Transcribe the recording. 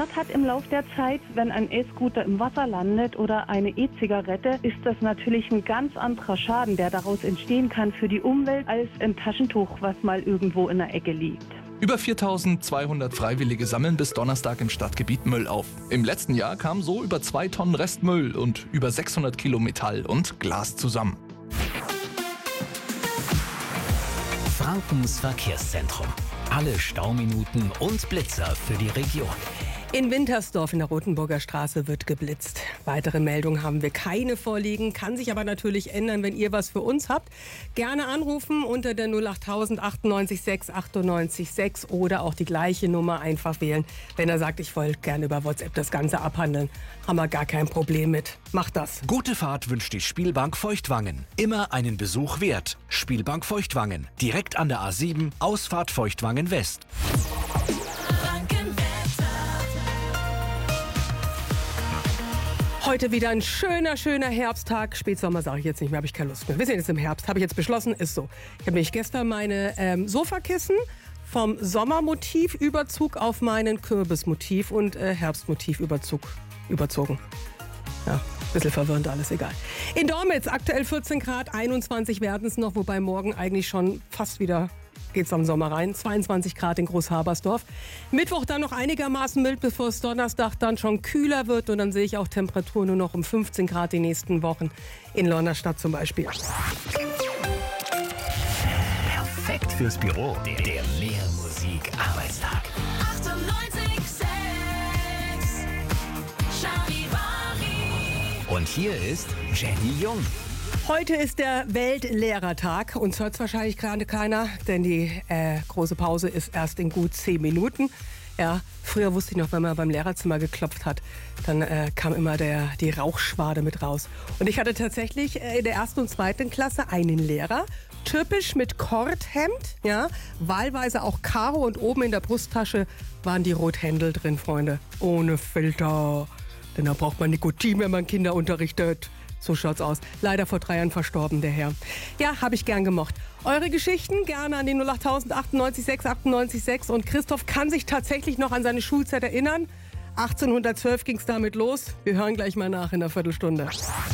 verändert hat im Laufe der Zeit. Wenn ein E-Scooter im Wasser landet oder eine E-Zigarette, ist das natürlich ein ganz anderer Schaden, der daraus entstehen kann für die Umwelt, als ein Taschentuch, was mal irgendwo in der Ecke liegt. Über 4.200 Freiwillige sammeln bis Donnerstag im Stadtgebiet Müll auf. Im letzten Jahr kamen so über 2 Tonnen Restmüll und über 600 Kilo Metall und Glas zusammen. Frankens Verkehrszentrum. Alle Stauminuten und Blitzer für die Region. In Wintersdorf in der Rotenburger Straße wird geblitzt. Weitere Meldungen haben wir keine vorliegen, kann sich aber natürlich ändern, wenn ihr was für uns habt. Gerne anrufen unter der 08000 98 6 98 6 oder auch die gleiche Nummer einfach wählen. Wenn er sagt, ich wollte gerne über WhatsApp das Ganze abhandeln, haben wir gar kein Problem mit. Macht das. Gute Fahrt wünscht die Spielbank Feuchtwangen. Immer einen Besuch wert. Spielbank Feuchtwangen. Direkt an der A7, Ausfahrt Feuchtwangen West. Heute wieder ein schöner Herbsttag. Spätsommer sage ich jetzt nicht mehr, habe ich keine Lust mehr. Wir sind jetzt im Herbst, habe ich jetzt beschlossen, ist so. Ich habe nämlich gestern meine Sofakissen vom Sommermotivüberzug auf meinen Kürbismotiv und Herbstmotivüberzug überzogen. Ja, ein bisschen verwirrend, alles egal. In Dormitz aktuell 14 Grad, 21 werden es noch, wobei morgen eigentlich schon fast wieder geht's am Sommer rein. 22 Grad in Großhabersdorf. Mittwoch dann noch einigermaßen mild, bevor es Donnerstag dann schon kühler wird. Und dann sehe ich auch Temperaturen nur noch um 15 Grad die nächsten Wochen. In Lornerstadt zum Beispiel. Perfekt fürs Büro. Der Mehrmusik-Arbeitstag. 98,6 Charivari. Und hier ist Jenny Jung. Heute ist der Weltlehrertag. Uns hört es wahrscheinlich gerade keiner, denn die große Pause ist erst in gut 10 Minuten. Ja, früher wusste ich noch, wenn man beim Lehrerzimmer geklopft hat, dann kam immer die Rauchschwade mit raus. Und ich hatte tatsächlich in der 1. und 2. Klasse einen Lehrer, typisch mit Kordhemd, ja, wahlweise auch Karo und oben in der Brusttasche waren die Rothändel drin, Freunde. Ohne Filter. Denn da braucht man Nikotin, wenn man Kinder unterrichtet. So schaut's aus. Leider vor 3 Jahren verstorben, der Herr. Ja, habe ich gern gemocht. Eure Geschichten gerne an die 08000 98 6 98 6. Und Christoph kann sich tatsächlich noch an seine Schulzeit erinnern. 1812 ging's damit los. Wir hören gleich mal nach in einer Viertelstunde.